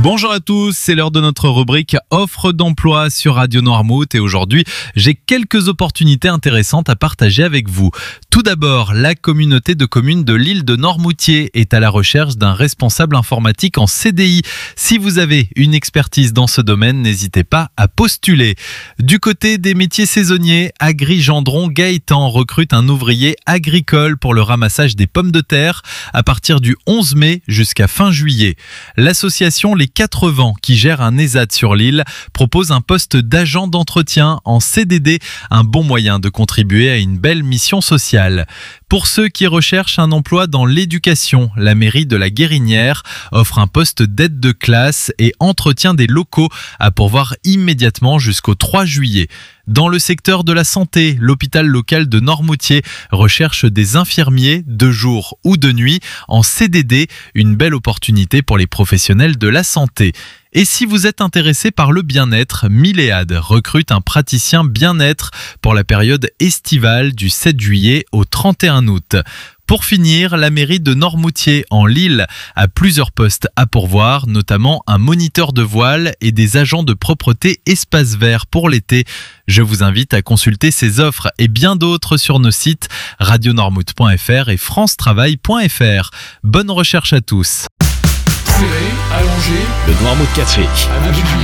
Bonjour à tous, c'est l'heure de notre rubrique offre d'emploi sur Radio Noirmouth et aujourd'hui, j'ai quelques opportunités intéressantes à partager avec vous. Tout d'abord, la communauté de communes de l'île de Noirmoutier est à la recherche d'un responsable informatique en CDI. Si vous avez une expertise dans ce domaine, n'hésitez pas à postuler. Du côté des métiers saisonniers, Agri-Gendron Gaëtan recrute un ouvrier agricole pour le ramassage des pommes de terre à partir du 11 mai jusqu'à fin juillet. L'association Les 4 Vents, qui gère un ESAT sur l'île, propose un poste d'agent d'entretien en CDD, un bon moyen de contribuer à une belle mission sociale. Pour ceux qui recherchent un emploi dans l'éducation, la mairie de la Guérinière offre un poste d'aide de classe et entretien des locaux à pourvoir immédiatement jusqu'au 3 juillet. Dans le secteur de la santé, l'hôpital local de Noirmoutier recherche des infirmiers de jour ou de nuit en CDD, une belle opportunité pour les professionnels de la santé. Et si vous êtes intéressé par le bien-être, Milléade recrute un praticien bien-être pour la période estivale du 7 juillet au 31 août. Pour finir, la mairie de Noirmoutier en Lille a plusieurs postes à pourvoir, notamment un moniteur de voile et des agents de propreté espace vert pour l'été. Je vous invite à consulter ces offres et bien d'autres sur nos sites radionoirmouth.fr et francetravail.fr. Bonne recherche à tous. Serré, allongé, Le Noirmouth Café. avec